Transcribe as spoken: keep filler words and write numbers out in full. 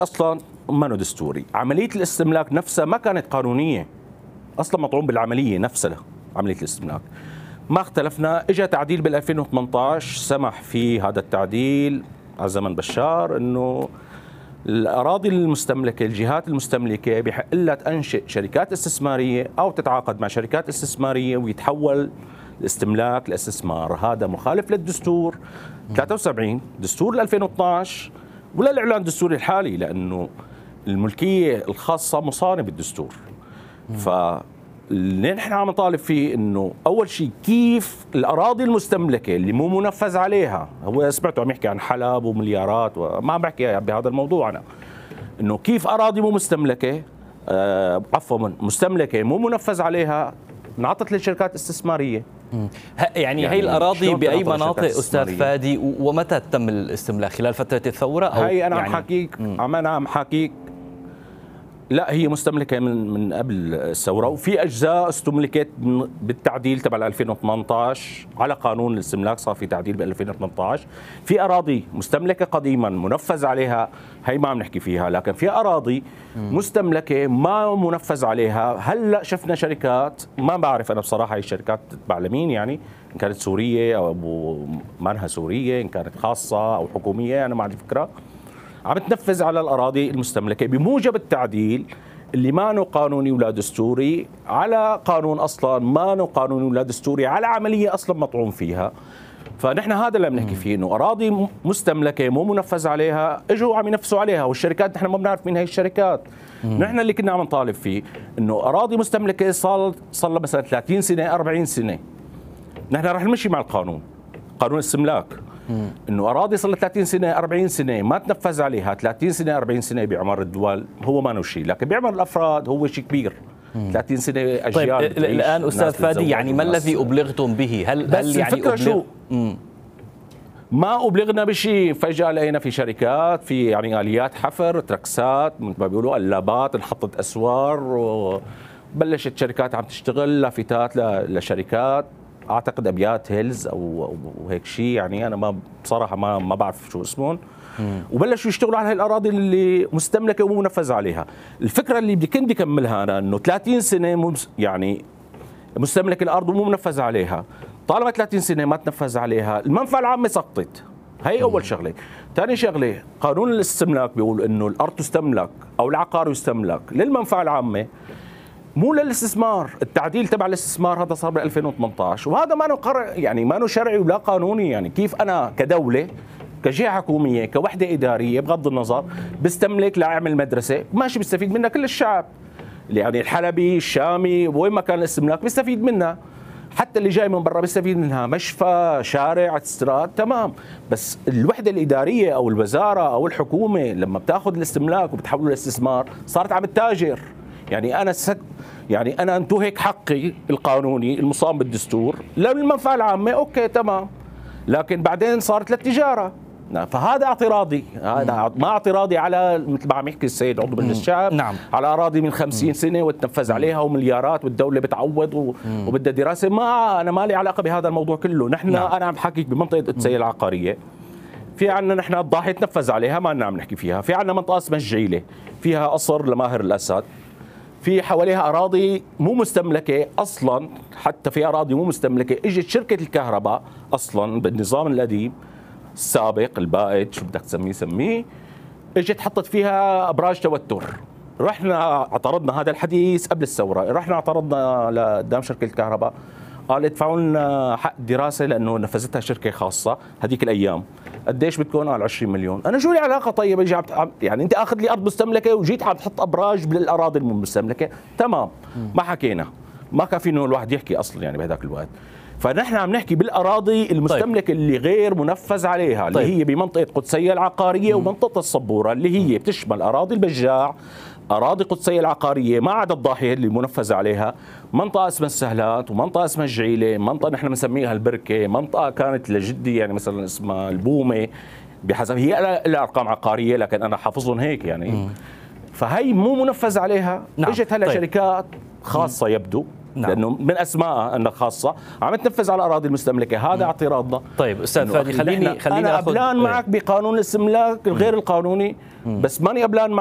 اصلا ما دستوري. عمليه الاستملاك نفسها ما كانت قانونيه، اصلا مطعون بالعمليه نفسها. عمليه الاستملاك ما اختلفنا، اجى تعديل بال ألفين وثمانية عشر سمح في هذا التعديل على زمن بشار انه الاراضي المستملكه، الجهات المستملكه بحق لها تنشئ شركات استثماريه او تتعاقد مع شركات استثماريه ويتحول الاستملاك لاستثمار. هذا مخالف للدستور ثلاثة وسبعين، دستور ألفين واثني عشر، ولا الاعلان الدستوري الحالي، لانه الملكيه الخاصه مصانه بالدستور. ف اللي نحن عم نطالب فيه انه اول شيء كيف الاراضي المستملكه اللي مو منفذ عليها، هو سمعته عم يحكي عن حلب ومليارات وما عم بحكي بهذا الموضوع انا، انه كيف اراضي مو مستملكه آه عفوا مستملكه مو منفذ عليها انعطت للشركات الاستثماريه. يعني, يعني هي الاراضي باي مناطق استاذ فادي، ومتى تم الاستملاك؟ خلال فتره الثوره او هي انا يعني عم حكيك عم انا عم حكيك لا، هي مستملكه من من قبل الثوره، وفي اجزاء استملكت بالتعديل تبع ألفين وثمانية عشر على قانون الاستملاك، صار في تعديل ب ألفين وثمانية عشر. في اراضي مستملكه قديما منفذ عليها، هي ما عم نحكي فيها، لكن في اراضي مستملكه ما منفذ عليها. هلا شفنا شركات، ما بعرف انا بصراحه هي الشركات تتبع لمين، يعني ان كانت سوريه او مانها سوريه، ان كانت خاصه او حكوميه، انا ما عندي فكره، عم تنفذ على الأراضي المستملكة بموجب التعديل اللي ما نو قانوني ولا دستوري على قانون أصلا ما نو قانوني ولا دستوري على عملية أصلا مطعون فيها. فنحن هذا اللي بنحكي فيه، انه اراضي مستملكه مو منفذ عليها اجوا عم ينفذوا عليها، والشركات نحن ما بنعرف مين هي الشركات. نحن اللي كنا عم نطالب فيه انه اراضي مستملكه صار صار لها مثلا ثلاثين سنه أربعين سنه، نحن رح نمشي مع القانون، قانون الاستملاك، انه اراضي صار لها ثلاثين سنه أربعين سنه ما تنفذ عليها، ثلاثين سنه أربعين سنه باعمار الدول هو ما له شيء، لكن باعمار الافراد هو شيء كبير. ثلاثين سنه اجيال. طيب الان استاذ فادي، يعني ما الذي ابلغتم به؟ هل هل يعني الفكره شو؟ مم. ما ابلغنا بشيء، فجاه لقينا في شركات، في يعني اليات حفر، تركسات مثل ما بيقولوا، قلابات، انحطت اسوار، وبلشت شركات عم تشتغل، لافتات لشركات، اعتقد ابيات هيلز او هيك شيء، يعني انا ما بصراحه ما ما بعرف شو اسمهم، وبلشوا يشتغلوا على هاي الاراضي اللي مستملكه ومو منفذ عليها. الفكره اللي بدي كنت اكملها انا انه ثلاثين سنه يعني مستملك الارض ومو منفذ عليها، طالما ثلاثين سنه ما تنفذ عليها المنفعه العامه سقطت. هي اول شغله. ثاني شغله، قانون الاستملاك بيقول انه الارض تستملك او العقار يستملك للمنفعه العامه مو للاستثمار. التعديل تبع الاستثمار هذا صار ب ألفين وثمانية عشر، وهذا ما قرار يعني ما شرعي ولا قانوني. يعني كيف انا كدوله كجهه حكوميه كوحده اداريه بغض النظر بستملك لاعمل مدرسه ماشي بيستفيد منها كل الشعب، يعني الحلبي الشامي وين ما كان الاستملاك بيستفيد منها، حتى اللي جاي من برا بيستفيد منها، مشفى شارع استراد تمام. بس الوحده الاداريه او الوزاره او الحكومه لما بتاخذ الاستملاك وبتحوله لاستثمار صارت عم تتاجر. يعني انا ست يعني انا انتهك حقي القانوني المصان بالدستور للمنفعه العامه، اوكي تمام، لكن بعدين صارت للتجاره. فهذا اعتراضي، هذا ما اعتراضي على مثل ما عم يحكي السيد عضو مجلس الشعب، نعم، على اراضي من خمسين سنه وتنفذ عليها ومليارات والدوله بتعوض وبدها دراسه. ما انا ما لي علاقه بهذا الموضوع كله. نحن نعم. انا عم بحكيك بمنطقه القدسيه العقاريه، في عندنا نحن الضاحيه تنفذ عليها ما لنا عم نحكي فيها، في عندنا منطقه اسمها الجعيله فيها قصر لماهر الاسد، في حواليها اراضي مو مستملكه اصلا، حتى في اراضي مو مستملكه اجت شركه الكهرباء اصلا بالنظام القديم السابق البائد شو بدك تسميه سميه، اجت حطت فيها ابراج توتر. رحنا اعترضنا، هذا الحديث قبل الثوره، رحنا اعترضنا لقدام شركه الكهرباء، قال ادفعوا لنا حق دراسه لانه نفذتها شركه خاصه هذيك الايام. قديش بدكم؟ قال عشرين مليون. انا شو لي علاقه؟ طيب اجي يعني انت اخذ لي ارض مستملكه وجيت عم تحط ابراج بالاراضي المستملكه، تمام، ما حكينا، ما كان في انه الواحد يحكي اصلا يعني بهذاك الوقت. فنحن عم نحكي بالاراضي المستملكه طيب. اللي غير منفذ عليها، اللي طيب. هي بمنطقه قدسيه العقاريه مم. ومنطقه الصبوره، اللي هي بتشمل اراضي البجاع، اراضي قدسيه العقاريه ما عدا الضاحيه اللي منفذ عليها، منطقه اسمها السهلات، ومنطقه اسمها الجعيله، منطقه نحن بنسميها البركه، منطقه كانت لجدي يعني مثلا اسمها البومه، بحسب هي لها ارقام عقاريه لكن انا حافظهم هيك يعني. مم. فهي مو منفذ عليها. نعم. اجت هلا طيب. شركات خاصه يبدو نعم. لانه من اسمائها انها خاصه عم تنفذ على الاراضي المستملكه، هذا اعتراضنا. طيب استاذ فادي، خليني خليني انا قبلان معك بقانون الاستملاك غير القانوني، بس ماني قبلان